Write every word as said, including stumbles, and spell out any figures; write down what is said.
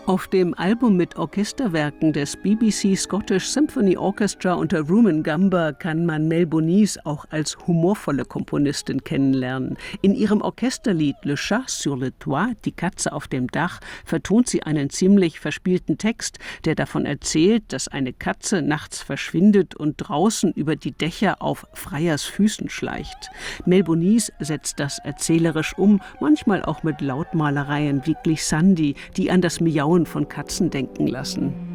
Auf dem Album mit Orchesterwerken des B B C Scottish Symphony Orchestra unter Rumen Gamba kann man Mel Bonis auch als humorvolle Komponistin kennenlernen. In ihrem Orchesterlied Le Chat sur le Toit, die Katze auf dem Dach, vertont sie einen ziemlich verspielten Text, der davon erzählt, dass eine Katze nachts verschwindet und draußen über die Dächer auf Freiers Füßen schleicht. Mel Bonis setzt das erzählerisch um, manchmal auch mit Lautmalereien wie Glissandi, die an das Miauen von Katzen denken lassen.